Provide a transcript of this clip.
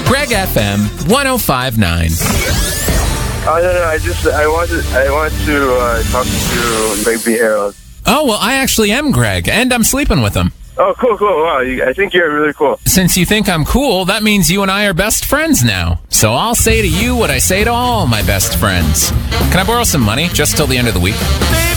Greg FM 105.9. Oh, no, I want to talk to Greg B. Harold. Oh, well, I actually am Greg, and I'm sleeping with him. Oh, cool. Wow, I think you're really cool. Since you think I'm cool, that means you and I are best friends now. So I'll say to you what I say to all my best friends. Can I borrow some money just till the end of the week?